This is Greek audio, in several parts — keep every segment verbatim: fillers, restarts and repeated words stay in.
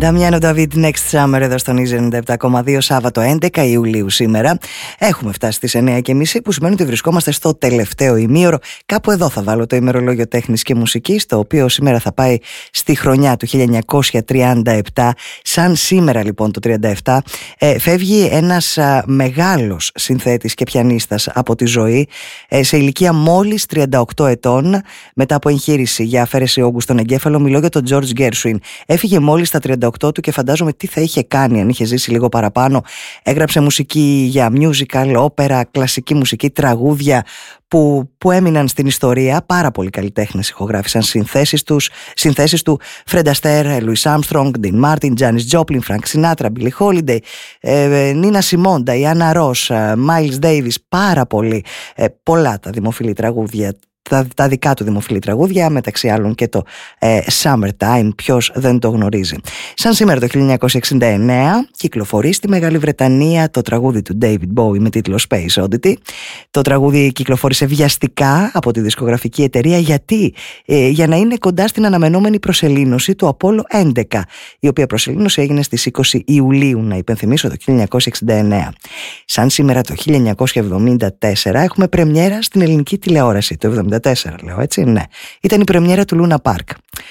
Νταμιάνο Νταβίτ, Next Summer εδώ στον Easy ενενήντα επτά κόμμα δύο, Σάββατο έντεκα Ιουλίου σήμερα. Έχουμε φτάσει στις εννιά και μισή, που σημαίνει ότι βρισκόμαστε στο τελευταίο ημίωρο. Κάπου εδώ θα βάλω το ημερολόγιο τέχνης και μουσικής, το οποίο σήμερα θα πάει στη χρονιά του χίλια εννιακόσια τριάντα επτά. Σαν σήμερα λοιπόν το τριάντα επτά ε, φεύγει ένας α, μεγάλος συνθέτης και πιανίστας από τη ζωή, ε, σε ηλικία μόλις τριάντα οκτώ ετών, μετά από εγχείρηση για αφαίρεση όγκου στον εγκέφαλο. Μιλώ για τον George Gershwin. Έφυγε μόλις στα τριάντα οκτώ του και φαντάζομαι τι θα είχε κάνει αν είχε ζήσει λίγο παραπάνω. Έγραψε μουσική για musical, όπερα, κλασική μουσική, τραγούδια που, που έμειναν στην ιστορία. Πάρα πολλοί καλλιτέχνες ηχογράφησαν συνθέσεις τους, συνθέσεις του. Fred Astaire, Louis Armstrong, Dean Martin, Janis Joplin, Frank Sinatra, Billie Holiday, ε, Nina Simone, Diana Ross, Miles Davis. Πάρα πολλοί, ε, πολλά τα δημοφιλή τραγούδια. Τα, τα δικά του δημοφιλή τραγούδια, μεταξύ άλλων και το ε, Summertime, ποιος δεν το γνωρίζει. Σαν σήμερα το χίλια εννιακόσια εξήντα εννέα κυκλοφορεί στη Μεγάλη Βρετανία το τραγούδι του David Bowie με τίτλο Space Oddity. Το τραγούδι κυκλοφόρησε βιαστικά από τη δισκογραφική εταιρεία. Γιατί? Ε, για να είναι κοντά στην αναμενόμενη προσελήνωση του Apollo έντεκα, η οποία προσελήνωση έγινε στις είκοσι Ιουλίου, να υπενθυμίσω, το χίλια εννιακόσια εξήντα εννέα. Σαν σήμερα το χίλια εννιακόσια εβδομήντα τέσσερα έχουμε πρεμιέρα στην ελληνική τηλεόραση. Το εβδομήντα τέσσερα λέω, έτσι, ναι. Ήταν η πρεμιέρα του Luna Park.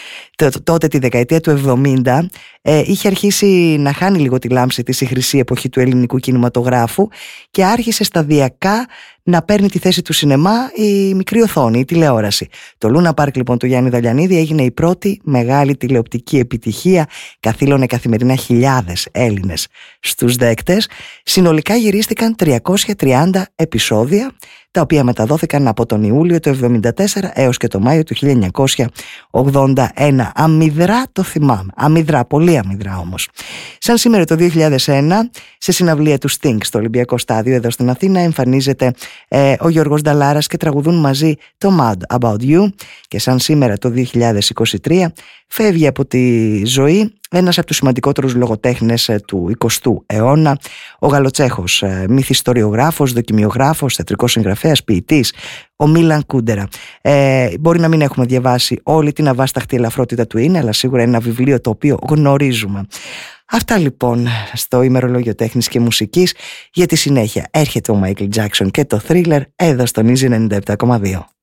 Τότε τη δεκαετία του εβδομήντα ε, είχε αρχίσει να χάνει λίγο τη λάμψη της η χρυσή εποχή του ελληνικού κινηματογράφου και άρχισε σταδιακά να παίρνει τη θέση του σινεμά η μικρή οθόνη, η τηλεόραση. Το Luna Park λοιπόν του Γιάννη Δαλιανίδη έγινε η πρώτη μεγάλη τηλεοπτική επιτυχία. Καθήλωνε καθημερινά χιλιάδες Έλληνες στους δέκτες. Συνολικά γυρίστηκαν τριακόσια τριάντα επεισόδια, τα οποία μεταδόθηκαν από τον Ιούλιο του εβδομήντα τέσσερα έως και το Μάιο του χίλια εννιακόσια ογδόντα ένα. Αμυδρά το θυμάμαι. Αμυδρά, πολύ αμυδρά όμως. Σαν σήμερα το δύο χιλιάδες ένα, σε συναυλία του Sting στο Ολυμπιακό Στάδιο εδώ στην Αθήνα, εμφανίζεται ε, ο Γιώργος Νταλάρας και τραγουδούν μαζί το Mad About You. Και σαν σήμερα το δύο χιλιάδες είκοσι τρία φεύγει από τη ζωή ένας από τους σημαντικότερους λογοτέχνες του εικοστού αιώνα, ο Γαλλοτσέχος, μυθιστοριογράφος, δοκιμιογράφος, θεατρικός συγγραφέας, ποιητής, ο Μίλαν Κούντερα. Ε, μπορεί να μην έχουμε διαβάσει όλη την αβάσταχτη ελαφρότητα του είναι, αλλά σίγουρα είναι ένα βιβλίο το οποίο γνωρίζουμε. Αυτά λοιπόν στο ημερολόγιο τέχνης και μουσικής. Για τη συνέχεια έρχεται ο Μάικλ Τζάκσον και το Thriller εδώ στον Easy ενενήντα επτά κόμμα δύο.